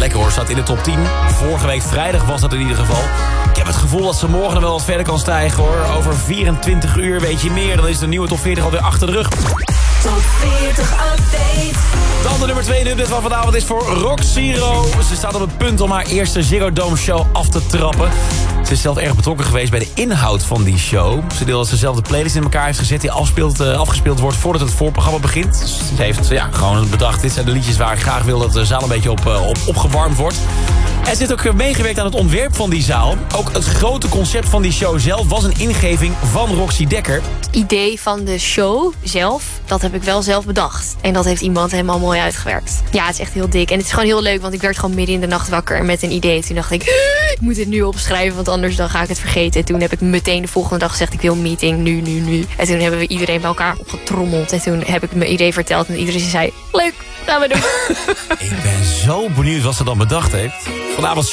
lekker hoor, staat in de top 10. Vorige week vrijdag was dat in ieder geval. Ik heb het gevoel dat ze morgen nog wel wat verder kan stijgen hoor. Over 24 uur weet je meer, dan is de nieuwe top 40 alweer achter de rug. Top 40 update. Dan de nummer 2 update van vanavond is voor Roxiro. Ze staat op het punt om haar eerste Ziggo Dome show af te trappen. Ze is zelf erg betrokken geweest bij de inhoud van die show. Ze deelt dat ze zelf de playlist in elkaar heeft gezet die afgespeeld wordt voordat het voorprogramma begint. Ze heeft gewoon bedacht, dit zijn de liedjes waar ik graag wil dat de zaal een beetje op opgewarmd wordt. Er zit ook meegewerkt aan het ontwerp van die zaal. Ook het grote concept van die show zelf was een ingeving van Roxy Dekker. Het idee van de show zelf, dat heb ik wel zelf bedacht. En dat heeft iemand helemaal mooi uitgewerkt. Ja, het is echt heel dik. En het is gewoon heel leuk, want ik werd gewoon midden in de nacht wakker met een idee. Toen dacht ik moet het nu opschrijven, want anders dan ga ik het vergeten. En toen heb ik meteen de volgende dag gezegd, ik wil een meeting, nu. En toen hebben we iedereen bij elkaar opgetrommeld. En toen heb ik mijn idee verteld en iedereen zei, leuk, gaan we doen. Ik ben zo benieuwd wat ze dan bedacht heeft. Vanavond